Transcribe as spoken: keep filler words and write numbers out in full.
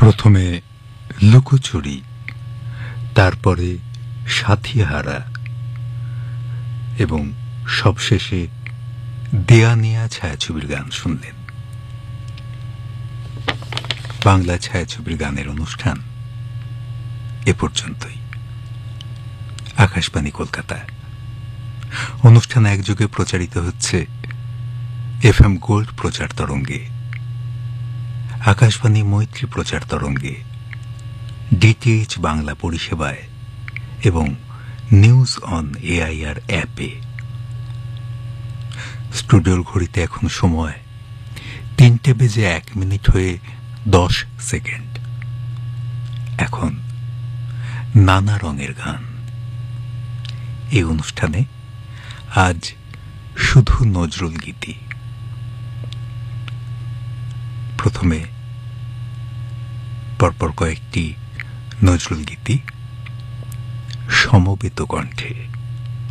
প্রথমে লুকোচুরি, তারপরে সাথীহারা এবং সবশেষে দেয়ানিয়া ছায়াছবির গান শুনলেন। বাংলা ছায়াছবির গানের অনুষ্ঠান এ পর্যন্তই। আকাশবাণী কলকাতা। অনুষ্ঠান একযোগে প্রচারিত হচ্ছে এফ এম গোল্ড প্রচার তরঙ্গে, আকাশবাণী মৈত্রী প্রচার তরঙ্গে, ডিটিএইচ বাংলা পরিষেবায় এবং নিউজ অন এআইআর অ্যাপে। স্টুডিওর ঘড়িতে এখন সময় তিনটে বেজে এক মিনিট হয়ে দশ সেকেন্ড। এখন নানা রঙের গান। এই অনুষ্ঠানে আজ শুধু নজরুল গীতি। প্রথমে পরপর কয়েকটি নজরুল গীতি সমবেত কণ্ঠে।